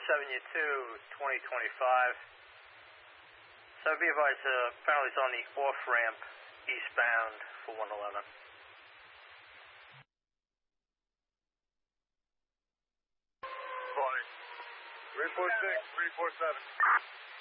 472, 2025. So be advised, apparently it's on the off-ramp eastbound for 111. Fine. 346, 347.